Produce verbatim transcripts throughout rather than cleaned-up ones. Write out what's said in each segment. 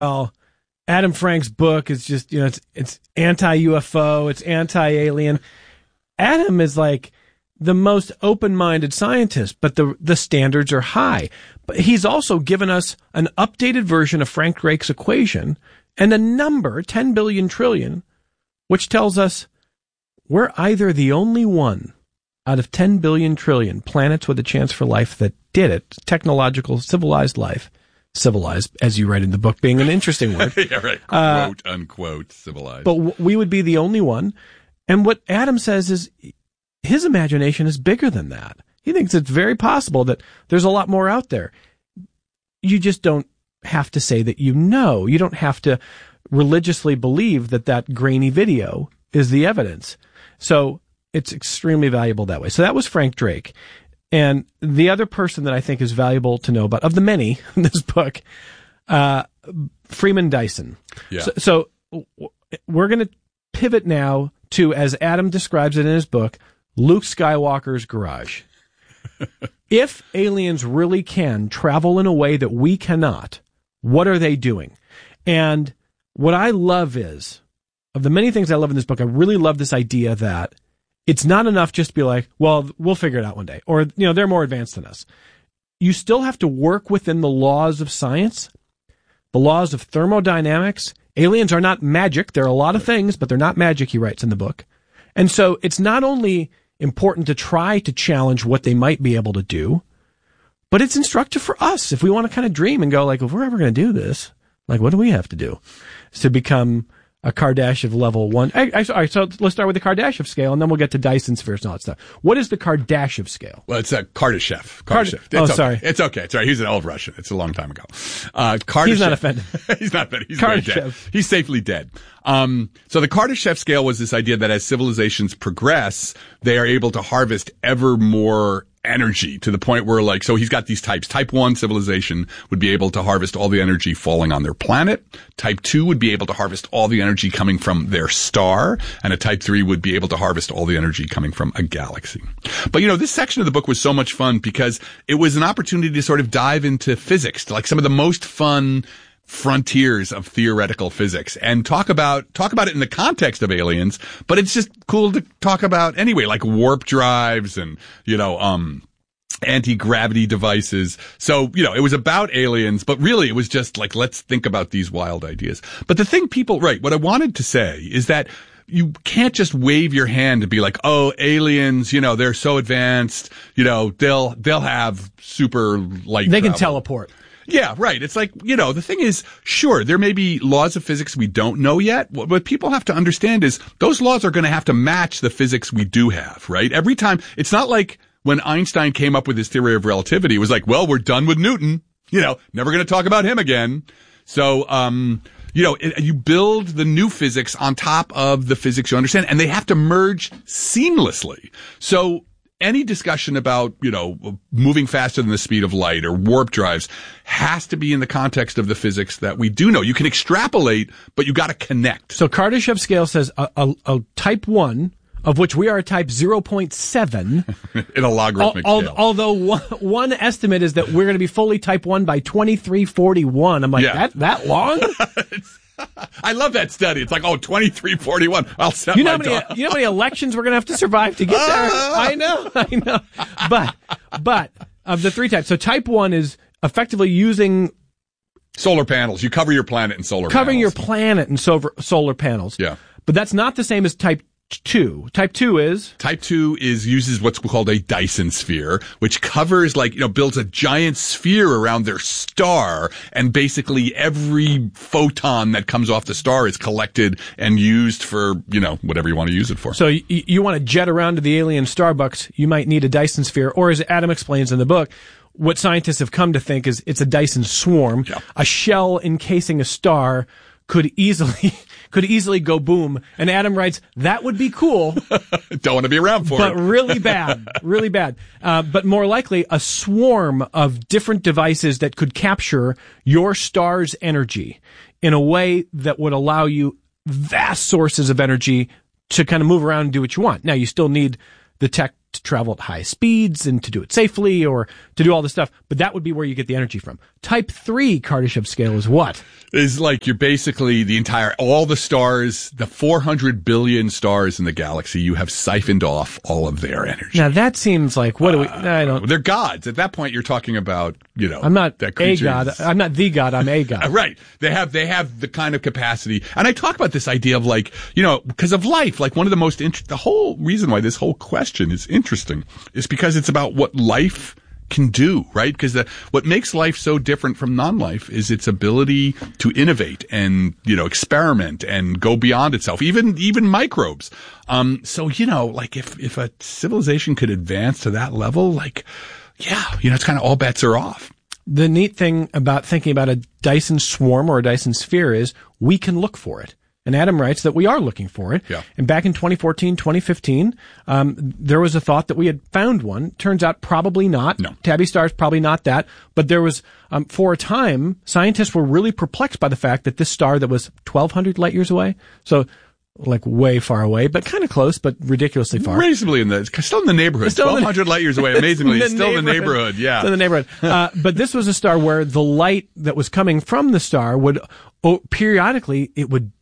well, Adam Frank's book is just, you know, it's it's anti-U F O, it's anti-alien. Adam is like the most open-minded scientist, but the the standards are high. But he's also given us an updated version of Frank Drake's equation and a number, ten billion trillion, which tells us we're either the only one out of ten billion trillion planets with a chance for life that did it, technological, civilized life. Civilized, as you write in the book, being an interesting word. Yeah, right. Quote, uh, unquote, civilized. But w- we would be the only one. And what Adam says is his imagination is bigger than that. He thinks it's very possible that there's a lot more out there. You just don't have to say that you know. You don't have to religiously believe that that grainy video is the evidence. So it's extremely valuable that way. So that was Frank Drake. And the other person that I think is valuable to know about, of the many in this book, uh, Freeman Dyson. Yeah. So, so we're going to pivot now to, as Adam describes it in his book, Luke Skywalker's garage. If aliens really can travel in a way that we cannot, what are they doing? And what I love is, of the many things I love in this book, I really love this idea that it's not enough just to be like, well, we'll figure it out one day. Or, you know, they're more advanced than us. You still have to work within the laws of science, the laws of thermodynamics. Aliens are not magic. They're a lot of things, but they're not magic, he writes in the book. And so it's not only important to try to challenge what they might be able to do, but it's instructive for us if we want to kind of dream and go like, if we're ever going to do this, like, what do we have to do to become a Kardashev level one? I, I, all right, so let's start with the Kardashev scale, and then we'll get to Dyson spheres and all that stuff. What is the Kardashev scale? Well, it's a Kardashev. Kard- Kardashev. oh, okay. sorry. It's okay. It's all right. He's an old Russian. It's a long time ago. Uh, Kardashev. He's not offended. He's not offended. He's very dead. Kardashev. He's safely dead. Um, so the Kardashev scale was this idea that as civilizations progress, they are able to harvest ever more energy to the point where, like, so he's got these types. Type one civilization would be able to harvest all the energy falling on their planet. Type two would be able to harvest all the energy coming from their star. And a type three would be able to harvest all the energy coming from a galaxy. But, you know, this section of the book was so much fun because it was an opportunity to sort of dive into physics, like some of the most fun frontiers of theoretical physics, and talk about talk about it in the context of aliens, but it's just cool to talk about anyway, like warp drives and, you know, um anti-gravity devices. So, you know, it was about aliens, but really it was just like, let's think about these wild ideas. But the thing people, right, what I wanted to say is that you can't just wave your hand and be like, oh, aliens, you know, they're so advanced, you know, they'll they'll have super light They can travel. teleport. Yeah, right. It's like, you know, the thing is, sure, there may be laws of physics we don't know yet. What, what people have to understand is those laws are going to have to match the physics we do have, right? Every time, it's not like when Einstein came up with his theory of relativity, it was like, well, we're done with Newton. You know, never going to talk about him again. So, um, you know, it, you build the new physics on top of the physics you understand, and they have to merge seamlessly. So, any discussion about, you know, moving faster than the speed of light or warp drives has to be in the context of the physics that we do know. You can extrapolate, but you got to connect. So Kardashev scale says a, a, a type one, of which we are a type zero point seven. In a logarithmic al- scale. Although one, one estimate is that we're going to be fully type one by twenty-three forty-one. I'm like, Yeah. that that long? I love that study. It's like, oh, twenty-three forty-one. I'll set You know, my how many, dog. you know how many elections we're going to have to survive to get there? I know, I know. But, but, of the three types, so type one is effectively using, Solar panels. You cover your planet in solar covering your panels. planet in solar, solar panels. Yeah. But that's not the same as type two. Type two is? Type two is uses what's called a Dyson sphere, which covers, like, you know, builds a giant sphere around their star, and basically every photon that comes off the star is collected and used for, you know, whatever you want to use it for. So you, you want to jet around to the alien Starbucks, you might need a Dyson sphere, or as Adam explains in the book, what scientists have come to think is it's a Dyson swarm. Yeah. A shell encasing a star could easily could easily go boom. And Adam writes, that would be cool. Don't want to be around for but it. But really bad, really bad. Uh, but more likely, a swarm of different devices that could capture your star's energy in a way that would allow you vast sources of energy to kind of move around and do what you want. Now, you still need the tech to travel at high speeds and to do it safely or to do all this stuff. But that would be where you get the energy from. Type three Kardashev scale is what? Is like you're basically the entire, all the stars, the four hundred billion stars in the galaxy, you have siphoned off all of their energy. Now that seems like, what do we, I don't. They're gods. At that point, you're talking about, you know. I'm not that a god. I'm not the god. I'm a god. Right. They have, they have the kind of capacity. And I talk about this idea of like, you know, because of life, like one of the most, int- the whole reason why this whole question is interesting is because it's about what life can do, right? Because the, what makes life so different from non-life is its ability to innovate and, you know, experiment and go beyond itself, even, even microbes. Um, so, you know, like if, if a civilization could advance to that level, like, yeah, you know, it's kind of all bets are off. The neat thing about thinking about a Dyson swarm or a Dyson sphere is we can look for it. And Adam writes that we are looking for it. Yeah. And back in twenty fourteen, twenty fifteen, um, there was a thought that we had found one. Turns out probably not. No. Tabby star is probably not that. But there was, um, for a time, scientists were really perplexed by the fact that this star that was twelve hundred light years away, so like way far away, but kind of close, but ridiculously far. Reasonably in the, still in the neighborhood. Still in the- twelve hundred light years away, amazingly. The It's still in the neighborhood, yeah. Still in the neighborhood. Uh, but this was a star where the light that was coming from the star would, oh, periodically, it would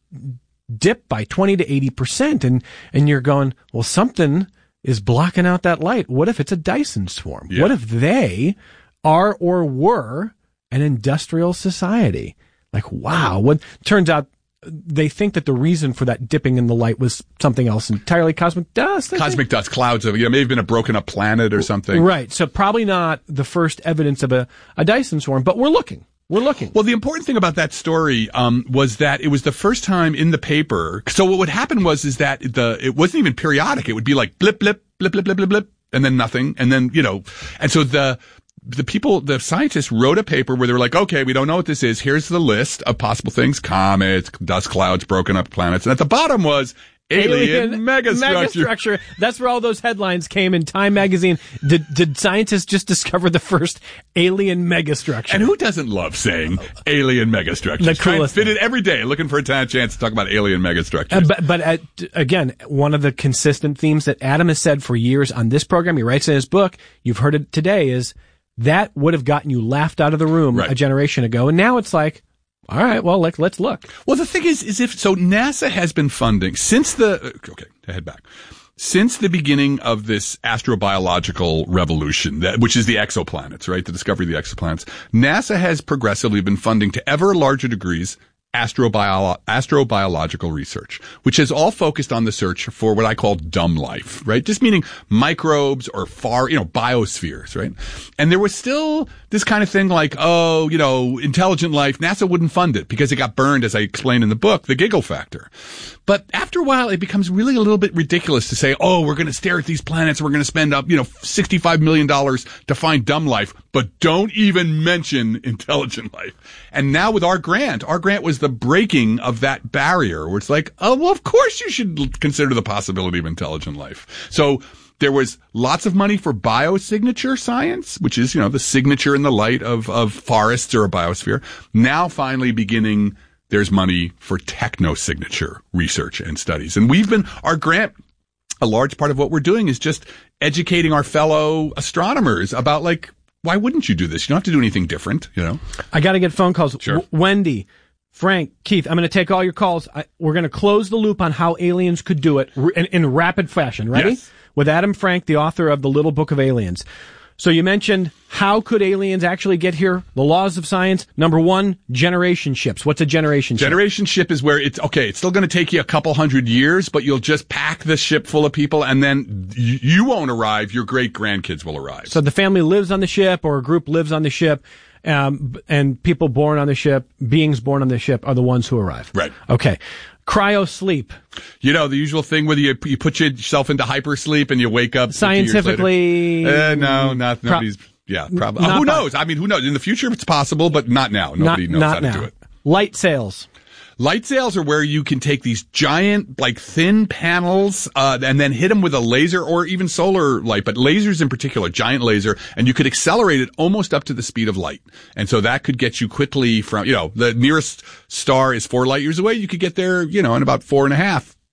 dip by twenty to eighty percent. And, and you're going, well, something is blocking out that light. What if it's a Dyson swarm? Yeah. What if they are or were an industrial society? Like, wow. What turns out they think that the reason for that dipping in the light was something else entirely, cosmic dust. I think. Cosmic dust, clouds of, you know, may have been a broken up planet or something. Right. So probably not the first evidence of a, a Dyson swarm, but we're looking. We're looking. Well, the important thing about that story um, was that it was the first time in the paper. So what would happen was is that the it wasn't even periodic. It would be like blip, blip, blip, blip, blip, blip, blip, and then nothing, and then you know, and so the the people, the scientists wrote a paper where they were like, okay, we don't know what this is. Here's the list of possible things: comets, dust clouds, broken up planets, and at the bottom was Alien, Alien megastructure. megastructure. That's where all those headlines came in Time magazine. Did did scientists just discover the first alien megastructure? And who doesn't love saying alien megastructure? The Try and coolest fit thing. it every day, looking for a t- chance to talk about alien megastructures. Uh, but but uh, t- again, one of the consistent themes that Adam has said for years on this program, he writes in his book, you've heard it today, is that would have gotten you laughed out of the room Right. a generation ago. And now it's like, all right, well, like, let's look. Well, the thing is, is if, so NASA has been funding since the, okay, to head back. Since the beginning of this astrobiological revolution, that, which is the exoplanets, right? The discovery of the exoplanets, NASA has progressively been funding to ever larger degrees astrobiolo- astrobiological research, which is all focused on the search for what I call dumb life, right? Just meaning microbes or far, you know, biospheres, right? And there was still this kind of thing like, oh, you know, intelligent life. NASA wouldn't fund it because it got burned, as I explained in the book, the giggle factor. But after a while, it becomes really a little bit ridiculous to say, oh, we're going to stare at these planets and we're going to spend up, you know, sixty-five million dollars to find dumb life, but don't even mention intelligent life. And now with our grant, our grant was the breaking of that barrier where it's like, oh, well, of course you should consider the possibility of intelligent life. So there was lots of money for biosignature science, which is, you know, the signature in the light of, of forests or a biosphere. Now finally beginning, there's money for technosignature research and studies. And we've been, our grant, a large part of what we're doing is just educating our fellow astronomers about like, why wouldn't you do this? You don't have to do anything different, you know? I got to get phone calls. Sure. W- Wendy, Frank, Keith, I'm going to take all your calls. I, we're going to close the loop on how aliens could do it r- in, in rapid fashion. Ready? Yes. With Adam Frank, the author of The Little Book of Aliens. So you mentioned, how could aliens actually get here? The laws of science. Number one, generation ships. What's a generation ship? Generation ship is where it's, okay, it's still going to take you a couple hundred years, but you'll just pack the ship full of people and then y- you won't arrive, your great grandkids will arrive. So the family lives on the ship, or a group lives on the ship, um, and people born on the ship, beings born on the ship, are the ones who arrive. Right. Okay. Cryo sleep. You know, the usual thing where you, you put yourself into hypersleep and you wake up Scientifically. Uh, no, not, nobody's, Pro- yeah, probably. not Who po- knows? I mean, who knows? In the future, it's possible, but not now. Nobody not, knows not how to now. do it. Light sails. Light sails are where you can take these giant, like thin panels, uh, and then hit them with a laser or even solar light, but lasers in particular, giant laser, and you could accelerate it almost up to the speed of light. And so that could get you quickly from, you know, the nearest star is four light years away. You could get there, you know, in about four and a half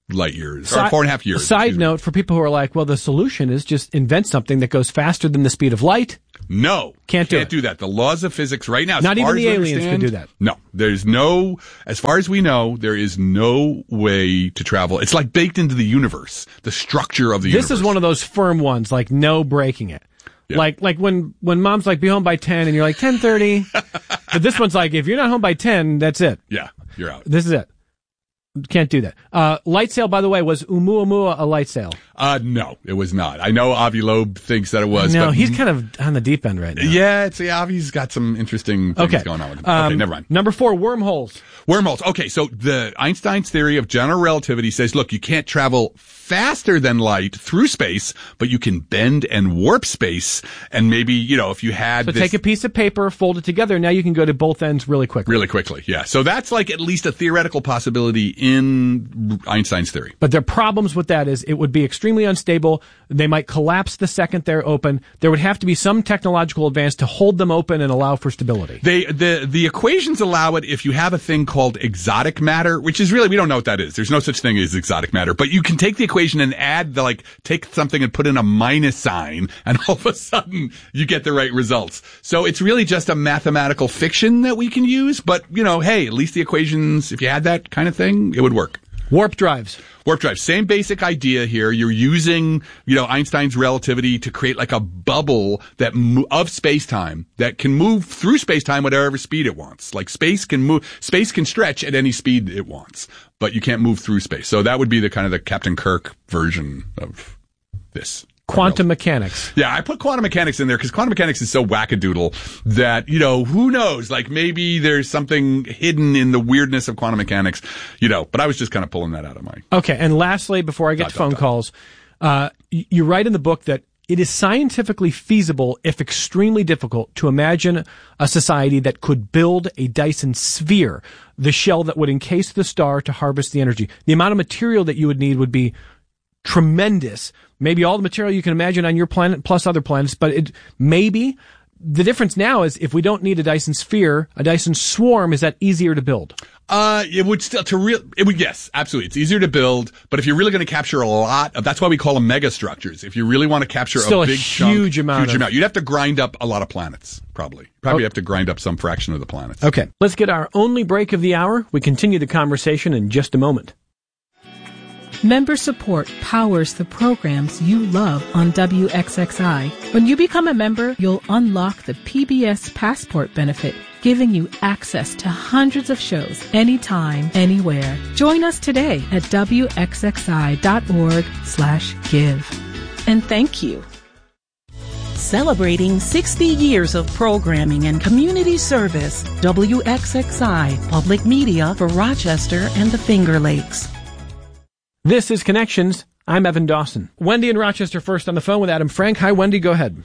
light years, Si- or four and a half years. Side excuse me. note for people who are like, well, the solution is just invent something that goes faster than the speed of light. No. Can't do Can't it. do that. The laws of physics right now, as Not far even as the we aliens understand, can do that. No. There's no, as far as we know, there is no way to travel. It's like baked into the universe, the structure of the This universe. is one of those firm ones, like no breaking it. Yeah. Like like when, when mom's like, be home by ten, and you're like, ten thirty. But this one's like, if you're not home by ten, that's it. Yeah, you're out. This is it. Can't do that. Uh, light sail, by the way, was Oumuamua a light sail? Uh, no, it was not. I know Avi Loeb thinks that it was. No, but he's kind of on the deep end right now. Yeah, it's, yeah, Avi's got some interesting things Okay. going on with him. Um, okay, never mind. Number four, wormholes. Wormholes. Okay, so the Einstein's theory of general relativity says, look, you can't travel faster than light through space, but you can bend and warp space. And maybe, you know, if you had So this take a piece of paper, fold it together, now you can go to both ends really quickly. really quickly. Yeah. So that's like at least a theoretical possibility in Einstein's theory. But their problems with that is it would be extremely unstable. They might collapse the second they're open. There would have to be some technological advance to hold them open and allow for stability. They, the, the equations allow it if you have a thing called exotic matter, which is really, we don't know what that is. There's no such thing as exotic matter, but you can take the equation and add the, like, take something and put in a minus sign, and all of a sudden you get the right results. So it's really just a mathematical fiction that we can use, but, you know, hey, at least the equations, if you had that kind of thing, it would work. Warp drives. Warp drive, same basic idea here. You're using, you know, Einstein's relativity to create like a bubble that mo- of space-time that can move through space-time whatever speed it wants. Like space can move, space can stretch at any speed it wants, but you can't move through space. So that would be the kind of the Captain Kirk version of this. Quantum mechanics. Yeah, I put quantum mechanics in there because quantum mechanics is so wackadoodle that, you know, who knows? Like maybe there's something hidden in the weirdness of quantum mechanics, you know, but I was just kind of pulling that out of my... Okay, and lastly, before I get Dot, to phone dot, dot. calls, uh, y- you write in the book that it is scientifically feasible, if extremely difficult, to imagine a society that could build a Dyson sphere, the shell that would encase the star to harvest the energy. The amount of material that you would need would be tremendous. Maybe all the material you can imagine on your planet plus other planets, but it maybe the difference now is if we don't need a Dyson sphere, a Dyson swarm, is that easier to build? Uh, it would still, to real, it would, yes, absolutely. It's easier to build, but if you're really going to capture a lot of, that's why we call them mega structures. If you really want to capture Still a a big huge chunk, amount huge of- amount, you'd have to grind up a lot of planets, probably. Probably Oh. have to grind up some fraction of the planets. Okay, let's get our only break of the hour. We continue the conversation in just a moment. Member support powers the programs you love on W X X I. When you become a member, you'll unlock the P B S Passport benefit, giving you access to hundreds of shows anytime, anywhere. Join us today at wxxi.org slash give. And thank you. Celebrating sixty years of programming and community service, W X X I, public media for Rochester and the Finger Lakes. This is Connections. I'm Evan Dawson. Wendy in Rochester first on the phone with Adam Frank. Hi, Wendy. Go ahead.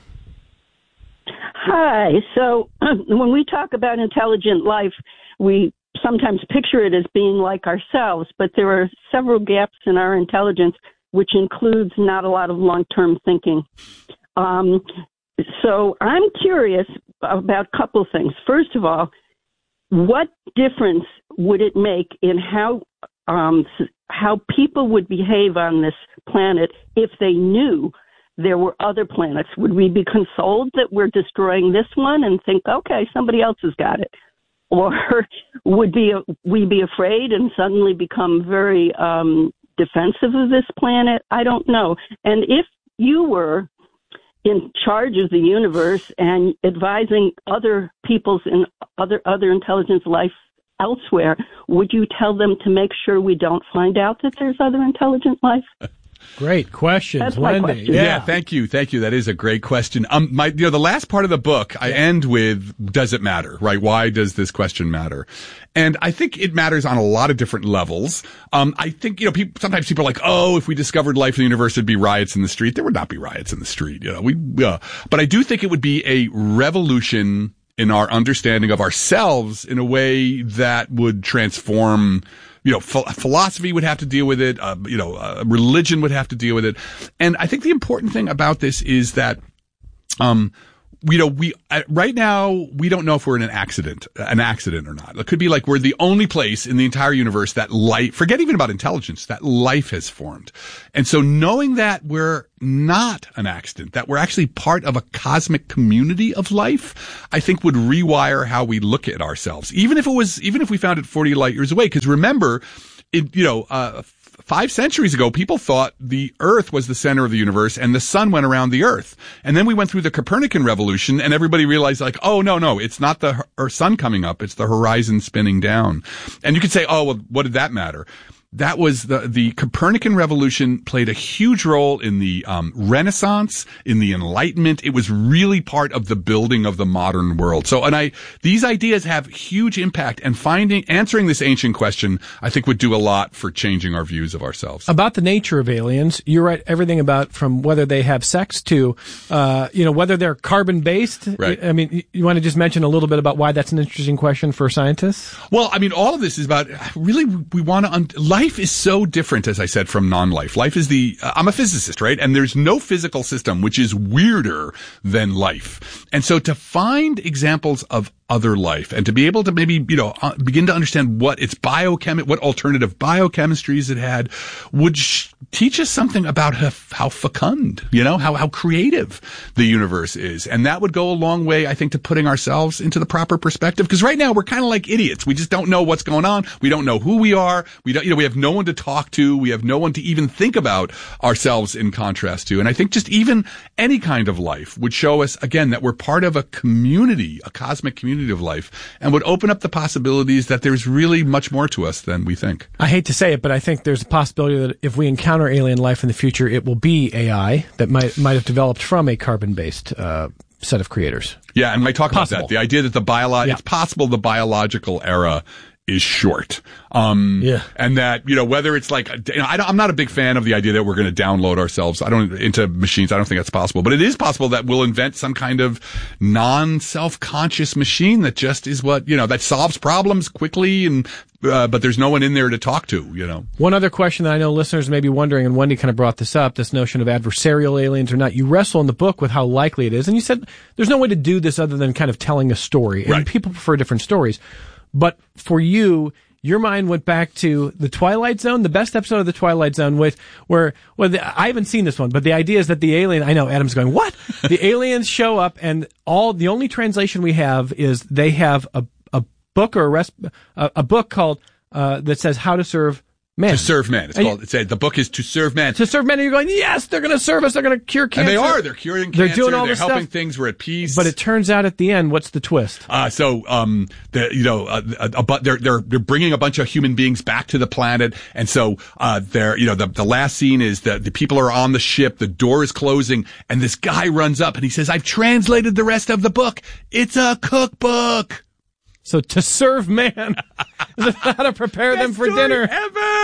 Hi. So when we talk about intelligent life, we sometimes picture it as being like ourselves, but there are several gaps in our intelligence, which includes not a lot of long-term thinking. Um, so I'm curious about a couple things. First of all, what difference would it make in how um, how people would behave on this planet if they knew there were other planets? Would we be consoled that we're destroying this one and think, okay, somebody else has got it? Or would be, we be afraid and suddenly become very um, defensive of this planet? I don't know. And if you were in charge of the universe and advising other people's in other other intelligence life elsewhere, would you tell them to make sure we don't find out that there's other intelligent life? Great questions, That's my Wendy. question. Yeah. Yeah. thank you, thank you. That is a great question. Um, my, you know, the last part of the book, I end with, does it matter, right? Why does this question matter? And I think it matters on a lot of different levels. Um, I think, you know, people, sometimes people are like, oh, if we discovered life in the universe, there'd be riots in the street. There would not be riots in the street, you know, we, uh, but I do think it would be a revolution in our understanding of ourselves in a way that would transform, you know, ph- philosophy would have to deal with it. Uh, you know, uh, religion would have to deal with it. And I think the important thing about this is that, um, you know, we uh, right now we don't know if we're in an accident, an accident or not. It could be like we're the only place in the entire universe that life, forget even about intelligence, that life has formed. And so knowing that we're not an accident, that we're actually part of a cosmic community of life, I think would rewire how we look at ourselves, even if it was, even if we found it forty light years away. Because remember, it, you know, uh, Five centuries ago, people thought the Earth was the center of the universe and the sun went around the Earth. And then we went through the Copernican revolution and everybody realized like, oh, no, no, it's not the her- sun coming up. It's the horizon spinning down. And you could say, oh, well, what did that matter? That was the, the Copernican revolution played a huge role in the um, Renaissance, in the Enlightenment. It was really part of the building of the modern world. So, and I, these ideas have huge impact, and finding, answering this ancient question, I think would do a lot for changing our views of ourselves. About the nature of aliens, you're right, everything about from whether they have sex to, uh, you know, whether they're carbon based. Right. I mean, you want to just mention a little bit about why that's an interesting question for scientists? Well, I mean, all of this is about, really, we want to, un- life is so different, as I said, from non-life. Life is the, uh, I'm a physicist, right? And there's no physical system which is weirder than life. And so to find examples of other life and to be able to maybe, you know, uh, begin to understand what its biochem, what alternative biochemistries it had would sh- teach us something about how, how fecund, you know, how, how creative the universe is. And that would go a long way, I think, to putting ourselves into the proper perspective. Because right now we're kind of like idiots. We just don't know what's going on. We don't know who we are. We don't, you know, we have no one to talk to. We have no one to even think about ourselves in contrast to. And I think just even any kind of life would show us, again, that we're part of a community, a cosmic community of life, and would open up the possibilities that there's really much more to us than we think. I hate to say it, but I think there's a possibility that if we encounter alien life in the future, it will be A I that might might have developed from a carbon-based uh, set of creators. Yeah, and I talk Possible. about that. The idea that the biolo- Yeah. it's possible the biological era is short. Um, Yeah. and that, you know, whether it's like, you know, I don't, I'm not a big fan of the idea that we're going to download ourselves. I don't, into machines. I don't think that's possible, but it is possible that we'll invent some kind of non-self-conscious machine that just is what, you know, that solves problems quickly and, uh, but there's no one in there to talk to, you know. One other question that I know listeners may be wondering, and Wendy kind of brought this up, this notion of adversarial aliens or not. You wrestle in the book with how likely it is, and you said there's no way to do this other than kind of telling a story, and Right. people prefer different stories. But for you, your mind went back to the Twilight Zone, the best episode of the Twilight Zone, with where, well, the, I haven't seen this one, but the idea is that the alien, I know Adam's going, what? The aliens show up, and all, the only translation we have is they have a, a book or a, res, a, a book called, uh, that says how to serve man. To serve man. It's And called, it's a, the book is To Serve Man. To serve men, and you're going, yes, they're going to serve us, they're going to cure cancer. And they are. They're curing They're cancer. doing all they're this helping stuff. things. We're at peace. But it turns out at the end, what's the twist? Uh, so, um, the, you know, uh, a, a, but they're, they're, they're bringing a bunch of human beings back to the planet. And so, uh, they're, you know, the, the last scene is that the people are on the ship, the door is closing, and this guy runs up and he says, I've translated the rest of the book. It's a cookbook. So to serve man is how to prepare them Best for story dinner.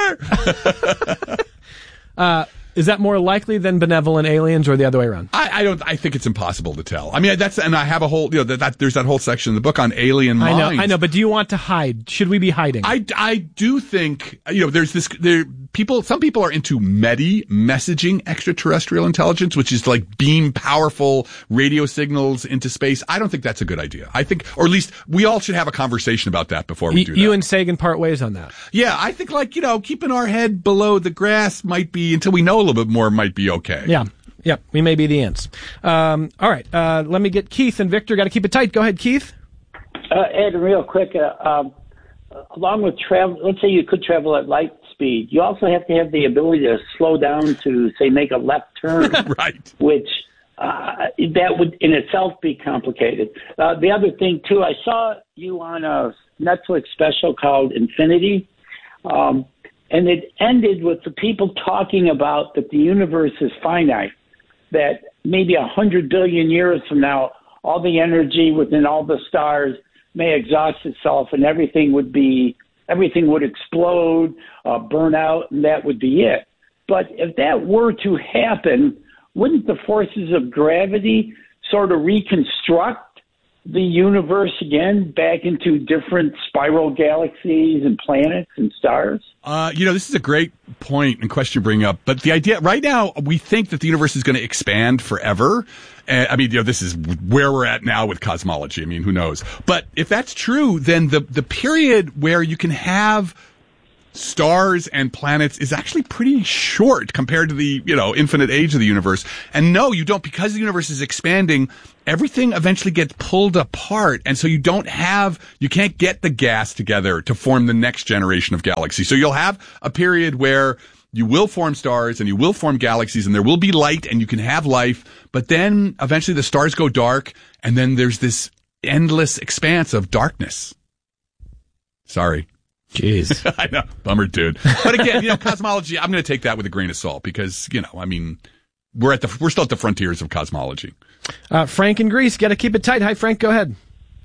Ever. uh, is that more likely than benevolent aliens, or the other way around? I, I don't. I think it's impossible to tell. I mean, that's and I have a whole. You know, that, that there's that whole section in the book on alien minds. I know, I know. But do you want to hide? Should we be hiding? I, I do think, you know, there's this, there, people, some people are into MEDI, messaging extraterrestrial intelligence, which is like beam powerful radio signals into space. I don't think that's a good idea. I think, or at least we all should have a conversation about that before we y- do that. You and Sagan part ways on that. Yeah, I think like, you know, keeping our head below the grass might be, until we know a little bit more, might be okay. Yeah. Yeah. We may be the ants. Um, all right. Uh, let me get Keith and Victor. Got to keep it tight. Go ahead, Keith. Uh, Ed, real quick, uh, um, along with travel, let's say you could travel at light speed, you also have to have the ability to slow down to, say, make a left turn, Right. which uh, that would in itself be complicated. Uh, the other thing, too, I saw you on a Netflix special called Infinity, um, and it ended with the people talking about that the universe is finite, that maybe a hundred billion years from now, all the energy within all the stars may exhaust itself and everything would be, everything would explode, uh, burn out, and that would be it. But if that were to happen, wouldn't the forces of gravity sort of reconstruct the universe again back into different spiral galaxies and planets and stars? Uh, you know, this is a great point and question to bring up. But the idea right now, we think that the universe is going to expand forever. And, I mean, you know, this is where we're at now with cosmology. I mean, who knows? But if that's true, then the the period where you can have stars and planets is actually pretty short compared to the, you know, infinite age of the universe. And no, you don't, because the universe is expanding, everything eventually gets pulled apart. And so you don't have, you can't get the gas together to form the next generation of galaxies. So you'll have a period where you will form stars and you will form galaxies and there will be light and you can have life. But then eventually the stars go dark and then there's this endless expanse of darkness. Sorry. Jeez. I know. Bummer, dude. But again, you know, cosmology, I'm going to take that with a grain of salt because, you know, I mean, we're at the, we're still at the frontiers of cosmology. Uh, Frank in Greece, got to keep it tight. Hi, Frank, go ahead.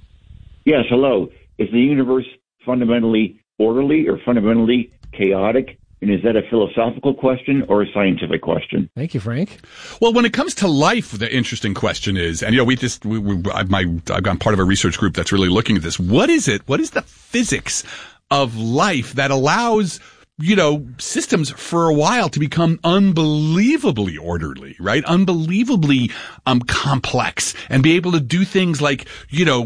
Yes, hello. Is the universe fundamentally orderly or fundamentally chaotic? And is that a philosophical question or a scientific question? Thank you, Frank. Well, when it comes to life, the interesting question is, and you know, we just, we, we, I've, my, I've gone part of a research group that's really looking at this. What is it? What is the physics of life that allows, you know, systems for a while to become unbelievably orderly, right? Unbelievably um complex and be able to do things like, you know,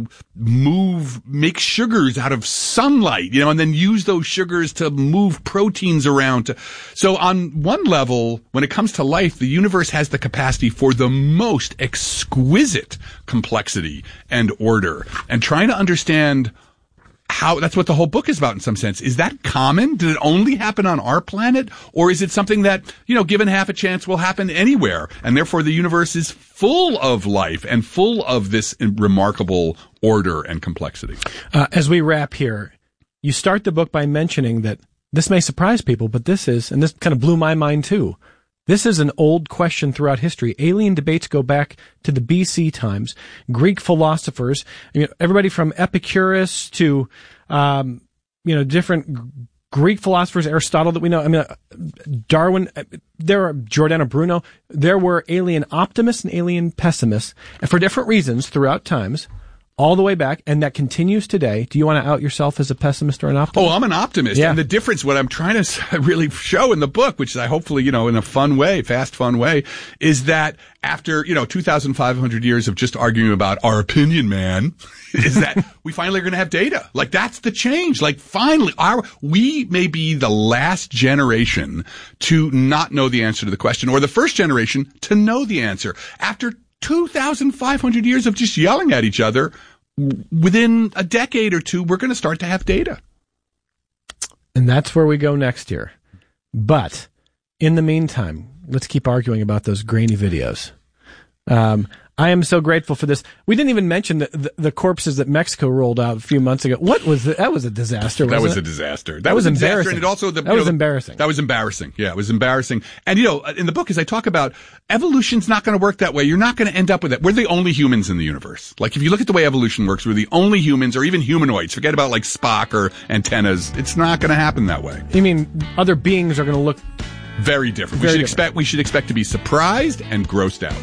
move, make sugars out of sunlight, you know, and then use those sugars to move proteins around. To, so on one level, when it comes to life, the universe has the capacity for the most exquisite complexity and order. And trying to understand how, that's what the whole book is about in some sense. Is that common? Did it only happen on our planet? Or is it something that, you know, given half a chance will happen anywhere? And therefore the universe is full of life and full of this remarkable order and complexity. Uh, as we wrap here, you start the book by mentioning that this may surprise people, but this is, and this kind of blew my mind too, this is an old question throughout history. Alien debates go back to the B C times. Greek philosophers, you know, everybody from Epicurus to, um, you know, different Greek philosophers, Aristotle that we know. I mean, Darwin, there are Giordano Bruno. There were alien optimists and alien pessimists, and for different reasons throughout times. All the way back, and that continues today. Do you want to out yourself as a pessimist or an optimist? Oh, I'm an optimist. Yeah. And the difference, what I'm trying to really show in the book, which I hopefully, you know, in a fun way, fast, fun way, is that after, you know, two thousand five hundred years of just arguing about our opinion, man, is that we finally are going to have data. Like, that's the change. Like, finally, our, we may be the last generation to not know the answer to the question, or the first generation to know the answer. After two thousand five hundred years of just yelling at each other, within a decade or two, we're going to start to have data. And that's where we go next year. But in the meantime, let's keep arguing about those grainy videos. Um, I am so grateful for this. We didn't even mention the, the, the corpses that Mexico rolled out a few months ago. What was the, that? Was a disaster. Wasn't that was it? a disaster. That, that was, was embarrassing. And it also the, that you was know, embarrassing. That was embarrassing. Yeah, it was embarrassing. And you know, in the book, as I talk about, evolution's not going to work that way. You're not going to end up with it. We're the only humans in the universe. Like, if you look at the way evolution works, we're the only humans, or even humanoids. Forget about like Spock or antennas. It's not going to happen that way. You mean other beings are going to look very different? Very we should different. expect. We should expect to be surprised and grossed out.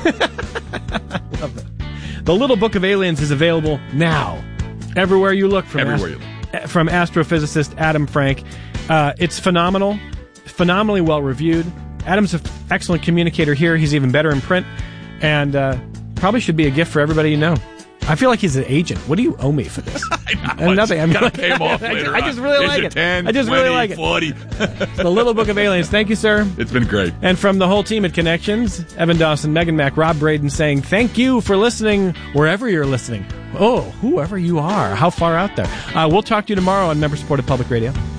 I love that. The Little Book of Aliens is available now, everywhere you look. From Everywhere ast- you look. From astrophysicist Adam Frank. Uh, it's phenomenal, phenomenally well reviewed. Adam's an excellent communicator here. He's even better in print, and uh, probably should be a gift for everybody you know. I feel like he's an agent. What do you owe me for this? I And nothing. I'm gotta pay him off later. I just really on. like Here's it. your ten, I just twenty, really like it. forty. The Little Book of Aliens. Thank you, sir. It's been great. And from the whole team at Connections, Evan Dawson, Megan Mack, Rob Braden saying thank you for listening wherever you're listening. Oh, whoever you are. How far out there. Uh, we'll talk to you tomorrow on Member Supported Public Radio.